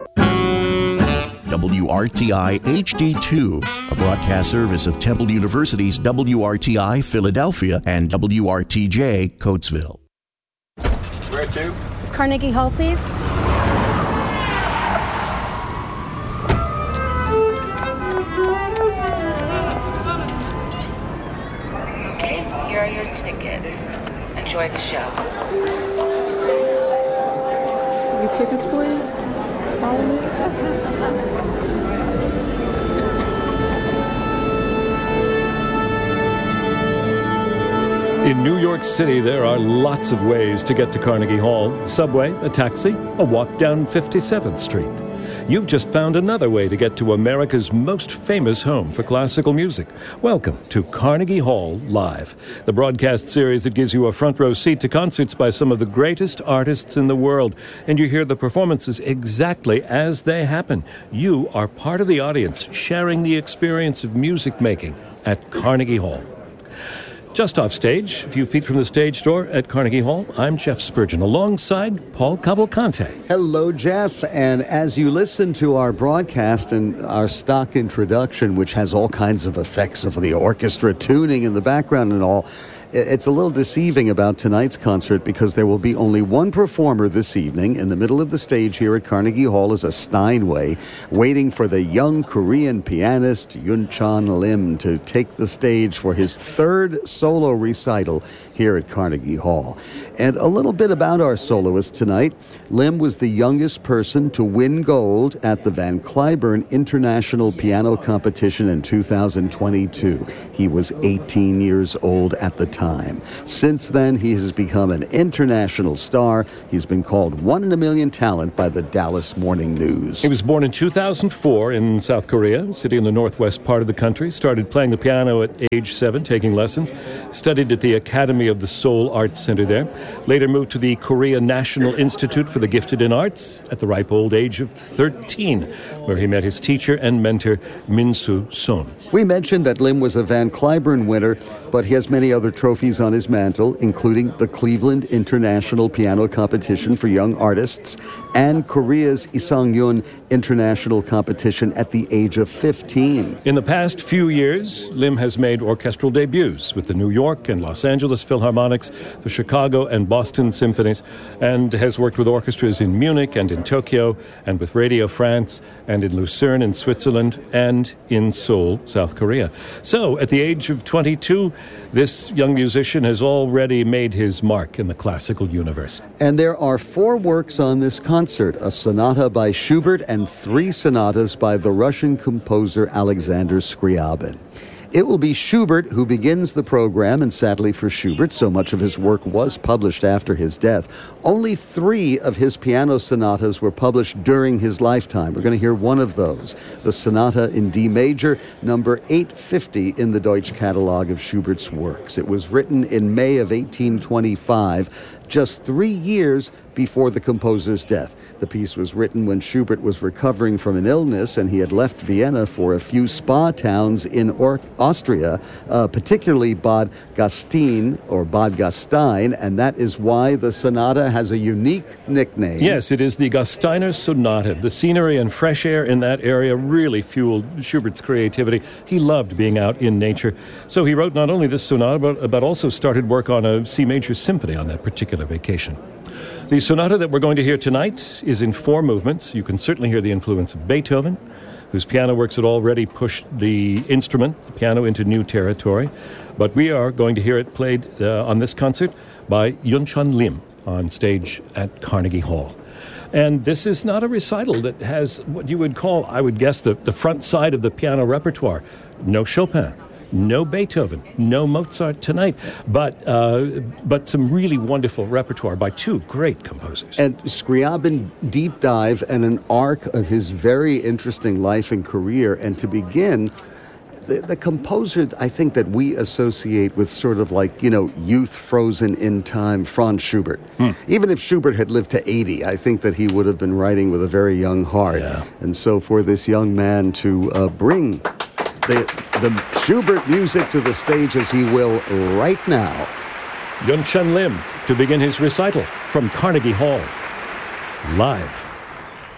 WRTI HD2, a broadcast service of Temple University's WRTI Philadelphia and WRTJ Coatesville. Where to? Carnegie Hall, please. Okay, here are your tickets. Enjoy the show. Your tickets, please. Follow me. In New York City, there are lots of ways to get to Carnegie Hall. Subway, a taxi, a walk down 57th Street. You've just found another way to get to America's most famous home for classical music. Welcome to Carnegie Hall Live, the broadcast series that gives you a front row seat to concerts by some of the greatest artists in the world. And you hear the performances exactly as they happen. You are part of the audience, sharing the experience of music making at Carnegie Hall. Just off stage, a few feet from the stage door at Carnegie Hall, I'm Jeff Spurgeon, alongside Paul Cavalcante. Hello, Jeff. And as you listen to our broadcast and our stock introduction, which has all kinds of effects of the orchestra tuning in the background and all, it's a little deceiving about tonight's concert because there will be only one performer this evening. In the middle of the stage here at Carnegie Hall is a Steinway waiting for the young Korean pianist Yunchon Lim to take the stage for his third solo recital here at Carnegie Hall. And a little bit about our soloist tonight. Lim was the youngest person to win gold at the Van Cliburn International Piano Competition in 2022. He was 18 years old at the time. Since then, he has become an international star. He's been called one in a million talent by the Dallas Morning News. He was born in 2004 in South Korea, a city in the northwest part of the country. Started playing the piano at age 7, taking lessons. Studied at the Academy of the Seoul Arts Center there. Later moved to the Korea National Institute for the Gifted in Arts at the ripe old age of 13, where he met his teacher and mentor, Min-Soo Son. We mentioned that Lim was a Van Cliburn winner, but he has many other trophies on his mantle, including the Cleveland International Piano Competition for Young Artists and Korea's Isangyun International Competition at the age of 15. In the past few years, Lim has made orchestral debuts with the New York and Los Angeles Philharmonics, the Chicago and Boston Symphonies, and has worked with orchestras in Munich and in Tokyo, and with Radio France, and in Lucerne in Switzerland, and in Seoul, South Korea. So, at the age of 22, this young musician has already made his mark in the classical universe. And there are 4 works on this concert, a sonata by Schubert and 3 sonatas by the Russian composer Alexander Scriabin. It will be Schubert who begins the program, and sadly for Schubert, so much of his work was published after his death. Only 3 of his piano sonatas were published during his lifetime. We're going to hear one of those, the Sonata in D major, number 850 in the Deutsche Catalog of Schubert's works. It was written in May of 1825, just 3 years before the composer's death. The piece was written when Schubert was recovering from an illness, and he had left Vienna for a few spa towns in Austria, particularly Bad Gastein, and that is why the sonata has a unique nickname. Yes, it is the Gasteiner Sonata. The scenery and fresh air in that area really fueled Schubert's creativity. He loved being out in nature. So he wrote not only this sonata, but also started work on a C major symphony on that particular vacation. The sonata that we're going to hear tonight is in 4 movements. You can certainly hear the influence of Beethoven, whose piano works had already pushed the instrument, the piano, into new territory. But we are going to hear it played on this concert by Yunchon Lim on stage at Carnegie Hall. And this is not a recital that has what you would call, I would guess, the front side of the piano repertoire. No Chopin, no Beethoven, no Mozart tonight, but some really wonderful repertoire by 2 great composers. And Scriabin deep dive and an arc of his very interesting life and career. And to begin, the composer, I think, that we associate with sort of like, youth frozen in time, Franz Schubert. Even if Schubert had lived to 80, I think that he would have been writing with a very young heart. Yeah. And so for this young man to bring the Schubert music to the stage as he will right now. Yunchon Lim to begin his recital from Carnegie Hall. Live.